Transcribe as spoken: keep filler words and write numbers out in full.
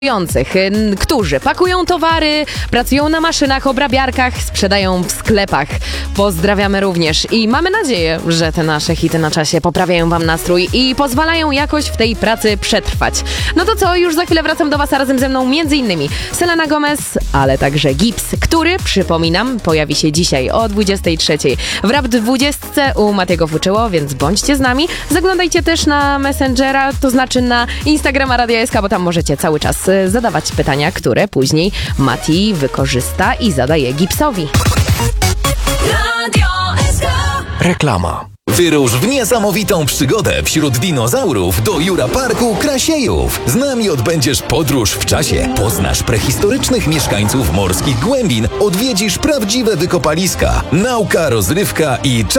którzy pakują towary, pracują na maszynach, obrabiarkach, sprzedają w sklepach. Pozdrawiamy również i mamy nadzieję, że te nasze hity na czasie poprawiają wam nastrój i pozwalają jakoś w tej pracy przetrwać. No to co, już za chwilę wracam do was, a razem ze mną między innymi Selena Gomez, ale także Gibbs, który, przypominam, pojawi się dzisiaj o dwudziestej trzeciej w Rap dwudziestce u Matiego Fuczyło, więc bądźcie z nami. Zaglądajcie też na Messengera, to znaczy na Instagrama Radia S K, bo tam możecie cały czas zadawać pytania, które później Mati wykorzysta i zadaje Gibbsowi. Radio S K. Reklama. Wyrusz w niesamowitą przygodę wśród dinozaurów do Jura Parku Krasiejów. Z nami odbędziesz podróż w czasie. Poznasz prehistorycznych mieszkańców morskich głębin. Odwiedzisz prawdziwe wykopaliska. Nauka, rozrywka i czas